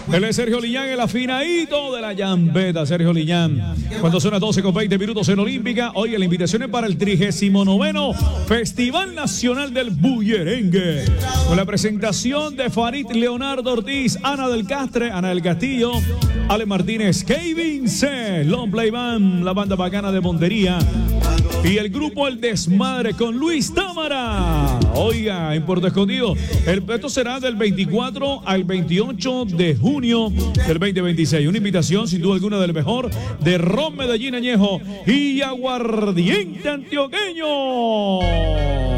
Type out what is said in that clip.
Él es Sergio Liñán, el afinadito de la llambeta, Sergio Liñán. Cuando son las 12:20 en Olímpica, oye, la invitación es para el 39º Festival Nacional del Bullerengue. Con la presentación de Farid Leonardo Ortiz, Ana del Castillo, Ale Martínez, Kevin C, Long Play Band, la banda bacana de Montería. Y el grupo El Desmadre con Luis Támara. Oiga, en Puerto Escondido. Esto será del 24 al 28 de junio del 2026. Una invitación, sin duda alguna, del mejor de ron Medellín añejo y aguardiente antioqueño.